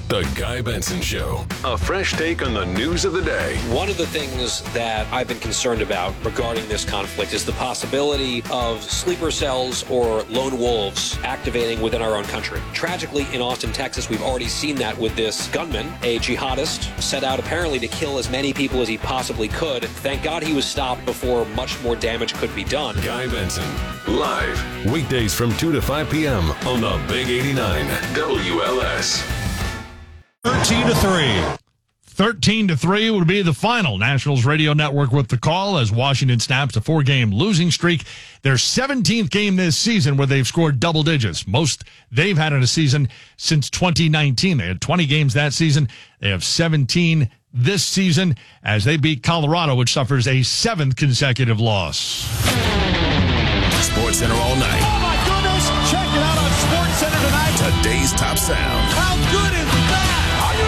The Guy Benson Show. A fresh take on the news of the day. One of the things that I've been concerned about regarding this conflict is the possibility of sleeper cells or lone wolves activating within our own country. Tragically, in Austin, Texas, we've already seen that with this gunman, a jihadist, set out apparently to kill as many people as he possibly could. Thank God he was stopped before much more damage could be done. Guy Benson, live, weekdays from 2 to 5 p.m. on the Big 89 WLS. 13-3. 13-3 would be the final. Nationals Radio Network with the call as Washington snaps a 4-game losing streak. Their 17th game this season where they've scored double digits. Most they've had in a season since 2019. They had 20 games that season. They have 17 this season as they beat Colorado, which suffers a 7th consecutive loss. Sports Center all night. Oh my goodness! Check it out on Sports Center tonight. Today's top sound. How good is that?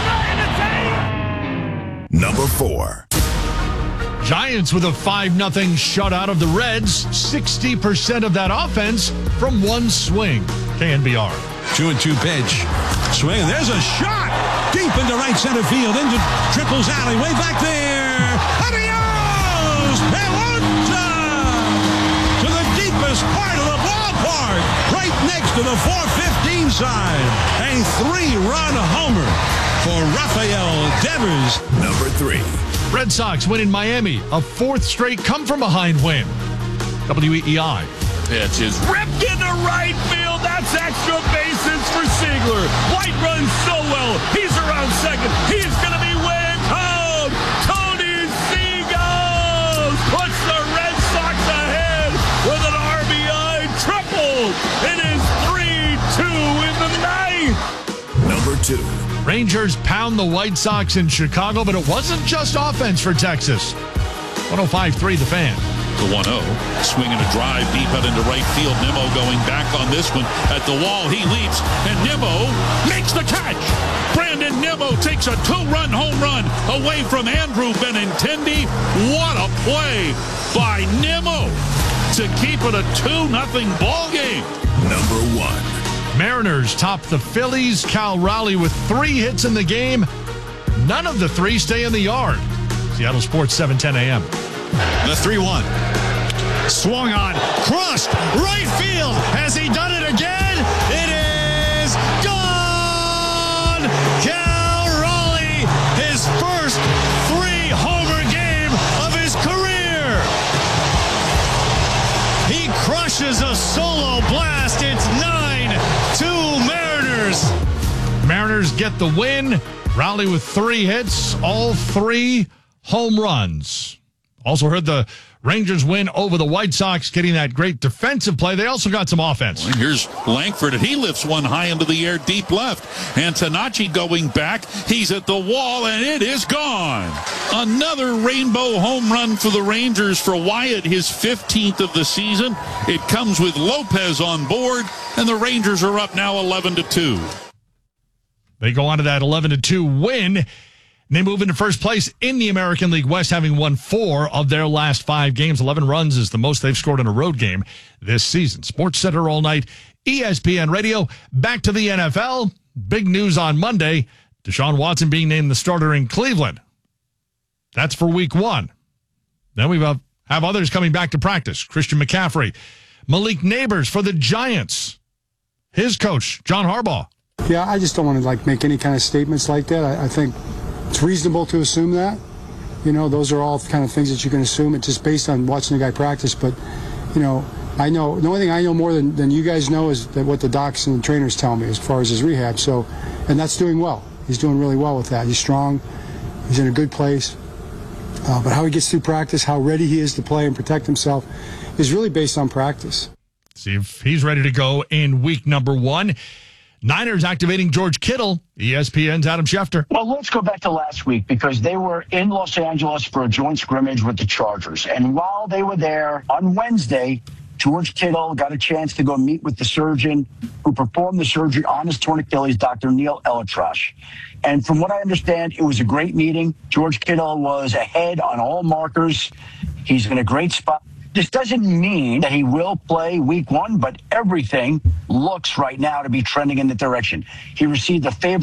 Number 4. Giants with a 5-0 shutout of the Reds. 60% of that offense from one swing. KNBR. 2-2 pitch. Swing. There's a shot. Deep into right center field. Into Triples alley. Way back there. Adios! Pelota! To the deepest part of the ballpark. Right next to the 415 side. A 3-run homer for Rafael Devers. Number 3. Red Sox win in Miami. A 4th straight come-from-behind win. WEEI. Pitch is ripped into right field. That's extra bases for Ziegler. White runs so well. He's around second. He's going to be way out. Tony Seagulls puts the Red Sox ahead with an RBI triple. It is 3-2 in the ninth. Number 2. Rangers pound the White Sox in Chicago, but it wasn't just offense for Texas. 105.3 The Fan. The 1-0. Swinging a drive deep out into right field. Nimmo going back on this one. At the wall, he leaps, and Nimmo makes the catch. Brandon Nimmo takes a 2-run home run away from Andrew Benintendi. What a play by Nimmo to keep it a 2-0 ball game. Number 1. Mariners top the Phillies. Cal Raleigh with 3 hits in the game. None of the 3 stay in the yard. Seattle Sports 7:10 a.m. The 3-1. Swung on. Crushed. Right field. Has he done it again? It is gone. Cal Raleigh, his first 3-homer game of his career. He crushes a solo blast. It's 9-2 Mariners. Mariners get the win. Raleigh with 3 hits, all 3 home runs. Also heard the Rangers win over the White Sox, getting that great defensive play. They also got some offense. Well, here's Langford, and he lifts one high into the air, deep left. Antonacci going back. He's at the wall, and it is gone. Another rainbow home run for the Rangers for Wyatt, his 15th of the season. It comes with Lopez on board, and the Rangers are up now 11-2. They go on to that 11-2 win. They move into first place in the American League West, having won 4 of their last 5 games. 11 runs is the most they've scored in a road game this season. Sports Center all night, ESPN Radio. Back to the NFL. Big news on Monday. Deshaun Watson being named the starter in Cleveland. That's for week 1. Then we have others coming back to practice. Christian McCaffrey. Malik Neighbors for the Giants. His coach, John Harbaugh. Yeah, I just don't want to make any kind of statements like that. I think it's reasonable to assume that. You know, those are all kind of things that you can assume. It's just based on watching the guy practice. But, you know, I know the only thing I know more than you guys know is that what the docs and the trainers tell me as far as his rehab. So, and that's doing well. He's doing really well with that. He's strong. He's in a good place. But how he gets through practice, how ready he is to play and protect himself is really based on practice. See if he's ready to go in week number 1. Niners activating George Kittle. ESPN's Adam Schefter. Well, let's go back to last week because they were in Los Angeles for a joint scrimmage with the Chargers. And while they were there on Wednesday, George Kittle got a chance to go meet with the surgeon who performed the surgery on his torn Achilles, Dr. Neil Elatrash. And from what I understand, it was a great meeting. George Kittle was ahead on all markers. He's in a great spot. This doesn't mean that he will play week 1, but everything looks right now to be trending in the direction. He received a favorable